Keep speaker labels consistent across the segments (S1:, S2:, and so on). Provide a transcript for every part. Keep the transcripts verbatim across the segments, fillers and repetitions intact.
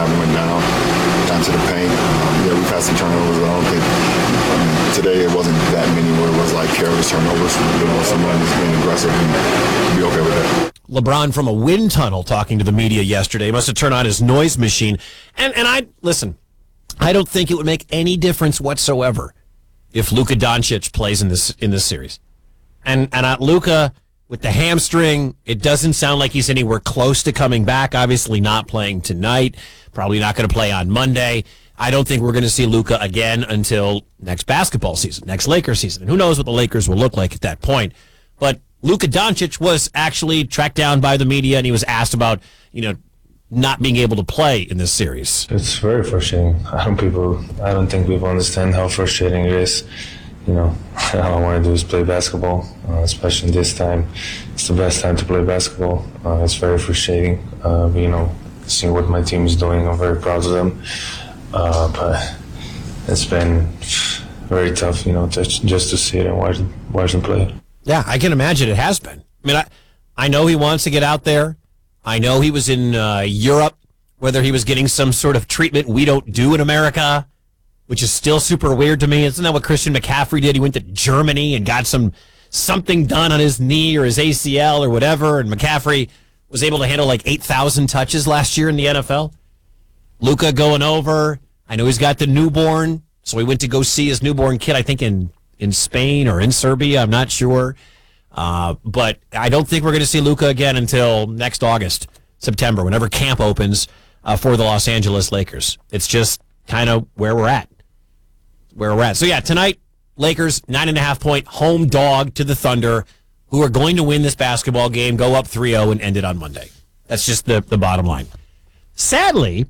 S1: half went down, down to the paint. Um, yeah, we've had some turnovers, but I don't think um, today it wasn't that many where it was like careless turnovers. You know, someone is being aggressive and be okay with that.
S2: LeBron from a wind tunnel talking to the media yesterday. He must have turned on his noise machine. And and I, listen, I don't think it would make any difference whatsoever if Luka Doncic plays in this in this series. And, and uh, Luka, with the hamstring, it doesn't sound like he's anywhere close to coming back. Obviously not playing tonight. Probably not going to play on Monday. I don't think we're going to see Luka again until next basketball season, next Lakers season. And who knows what the Lakers will look like at that point. But Luka Doncic was actually tracked down by the media, and he was asked about, you know, not being able to play in this series.
S3: It's very frustrating. I don't people. I don't think people understand how frustrating it is. You know, all I want to do is play basketball, uh, especially this time. It's the best time to play basketball. Uh, it's very frustrating. Uh, you know, seeing what my team is doing, I'm very proud of them. Uh, but it's been very tough, you know, to, just to see it and watch, watch them play.
S2: Yeah, I can imagine it has been. I mean, I, I know he wants to get out there. I know he was in uh, Europe, whether he was getting some sort of treatment we don't do in America, which is still super weird to me. Isn't that what Christian McCaffrey did? He went to Germany and got some something done on his knee or his A C L or whatever, and McCaffrey was able to handle like eight thousand touches last year in the N F L. Luka going over. I know he's got the newborn, so he went to go see his newborn kid, I think in, in Spain or in Serbia. I'm not sure. Uh, but I don't think we're going to see Luka again until next August, September, whenever camp opens uh, for the Los Angeles Lakers. It's just kind of where we're at. Where we're at. So, yeah, tonight, Lakers, nine and a half point home dog to the Thunder, who are going to win this basketball game, go up three oh, and end it on Monday. That's just the, the bottom line. Sadly,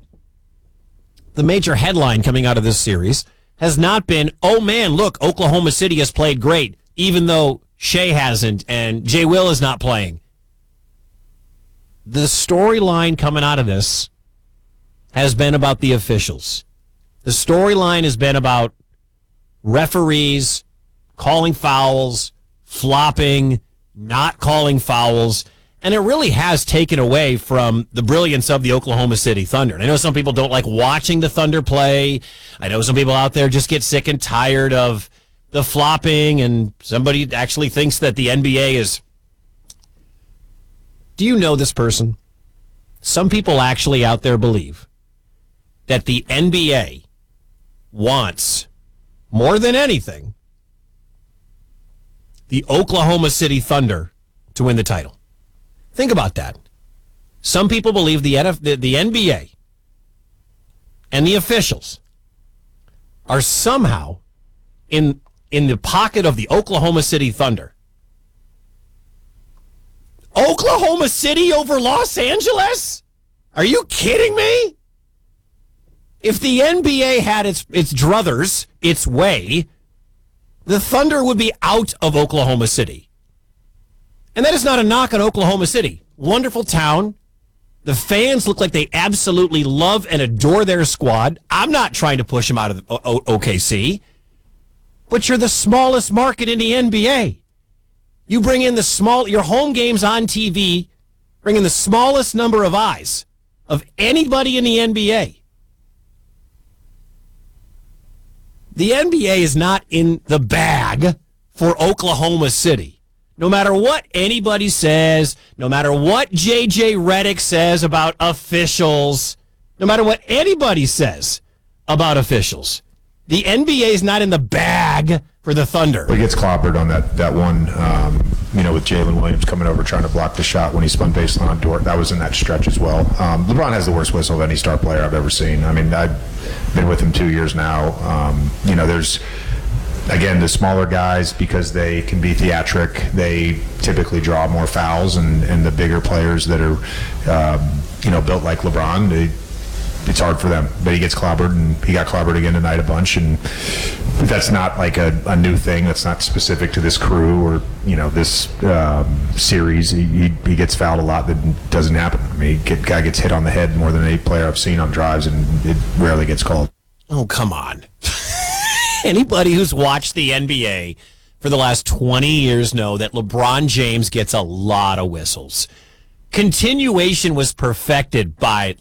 S2: the major headline coming out of this series has not been, oh, man, look, Oklahoma City has played great, even though Shea hasn't and Jay Will is not playing. The storyline coming out of this has been about the officials. The storyline has been about referees calling fouls, flopping, not calling fouls, and it really has taken away from the brilliance of the Oklahoma City Thunder. And I know some people don't like watching the Thunder play. I know some people out there just get sick and tired of the flopping, and somebody actually thinks that the N B A is... Do you know this person? Some people actually out there believe that the N B A wants, more than anything, the Oklahoma City Thunder to win the title. Think about that. Some people believe the, N F, the, the N B A and the officials are somehow in... in the pocket of the Oklahoma City Thunder. Oklahoma City over Los Angeles? Are you kidding me? If the N B A had its its druthers, its way, the Thunder would be out of Oklahoma City. And that is not a knock on Oklahoma City. Wonderful town. The fans look like they absolutely love and adore their squad. I'm not trying to push them out of o- o- O K C. But you're the smallest market in the N B A. You bring in the small, your home games on T V, bring in the smallest number of eyes of anybody in the N B A. The N B A is not in the bag for Oklahoma City. No matter what anybody says, no matter what J J Redick says about officials, no matter what anybody says about officials, the N B A is not in the bag for the Thunder.
S4: He gets clobbered on that, that one, um, you know, with Jalen Williams coming over trying to block the shot when he spun baseline on Dort. That was in that stretch as well. Um, LeBron has the worst whistle of any star player I've ever seen. I mean, I've been with him two years now. Um, you know, there's, again, the smaller guys, because they can be theatric, they typically draw more fouls, and, and the bigger players that are, um, you know, built like LeBron, they, it's hard for them, but he gets clobbered, and he got clobbered again tonight a bunch, and that's not like a, a new thing. That's not specific to this crew or, you know, this um, series. He, he he gets fouled a lot. That doesn't happen. I mean, he get, guy gets hit on the head more than any player I've seen on drives, and it rarely gets called.
S2: Oh, come on. Anybody who's watched the N B A for the last twenty years know that LeBron James gets a lot of whistles. Continuation was perfected by